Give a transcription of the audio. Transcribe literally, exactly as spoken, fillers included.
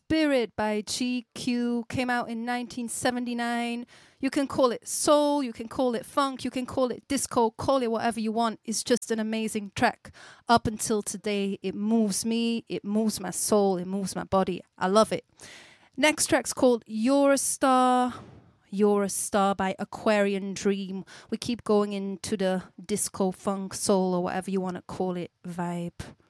Spirit by G Q came out in nineteen seventy-nine. You can call it soul, you can call it funk, you can call it disco, call it whatever you want. It's just an amazing track. Up until today, it moves me, it moves my soul, it moves my body. I love it. Next track's called You're a Star. You're a Star by Aquarian Dream. We keep going into the disco, funk, soul, or whatever you want to call it vibe.